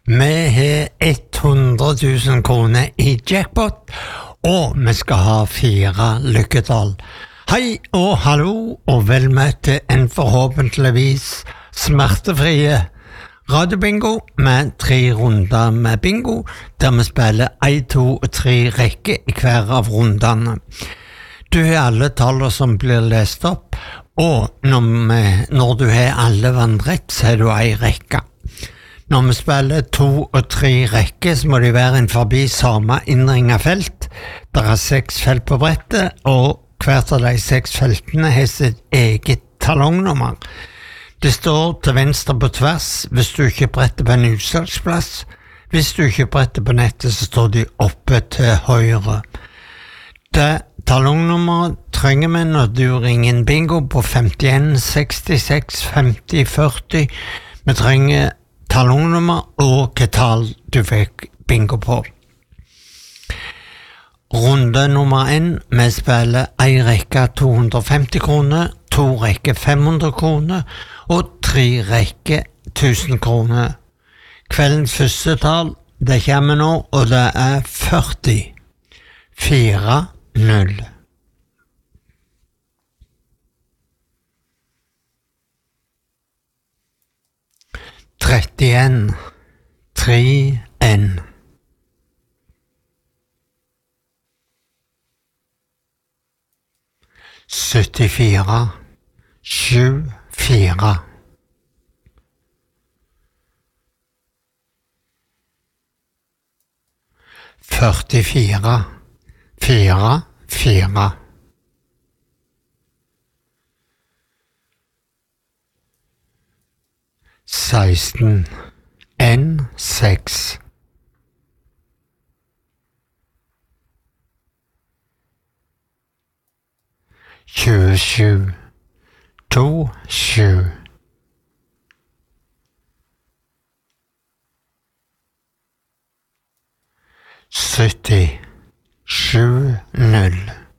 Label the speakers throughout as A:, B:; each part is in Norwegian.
A: Vi har 100 000 kroner i jackpot, og vi skal ha 4 lykketall. Hei og hallo, og vel møtt til en forhåpentligvis smertefrie radiobingo med 3 runder med bingo, der vi spiller 1, 2 og 3 rekker i hver av rundene. Du har alle tallene som blir lest opp, og når du har alle vandrett, så har du en rekke. Når vi spiller 2 og 3 rekker, så må de være inn forbi samme innringet felt. Det er 6 felt på brettet, og hvert av de 6 feltene har sitt eget talongnummer. Det står til venstre på tvers hvis du ikke bretter på en utslagsplass. Hvis du ikke bretter på nettet, så står de oppe til høyre. Det talongnummeret trenger vi når du ringer en bingo på 51 66 50 40. Vi trenger talongnummer og hva tall du fikk bingo på. Runde nummer 1, vi spiller 1 rekke 250 kroner, 2 rekke 500 kroner og 3 rekke 1000 kroner. Kveldens første tall, det kommer nå, og det er 40. 4, 0. Trettien, 3, 1. 74, 7, 4. 44, 4, 4. 16, 1, 6. 27, 2, 7. 70, 7, 0.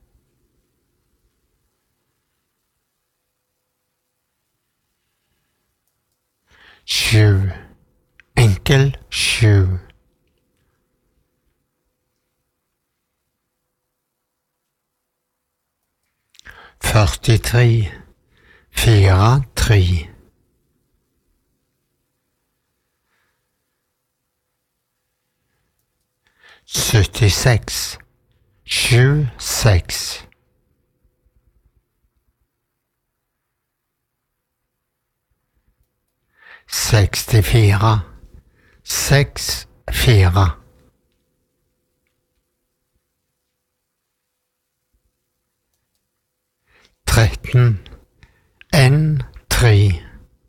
A: 7, enkel 7. 43, 4, 3. 76, 7, 6. 64, 6, 4. 13, 1, 3.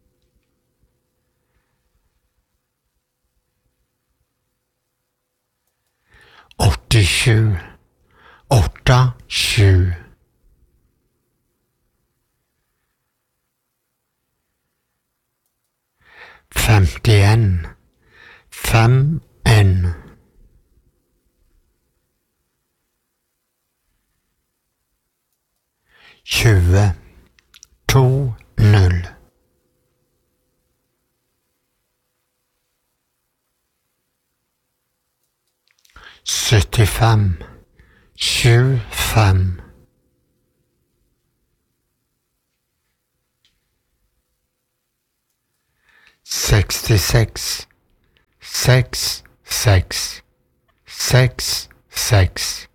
A: 87, 8, 7. 51, 5, 1. 20, 2, 0. 75, 7, 5. 66, 6, 6. 6, 6.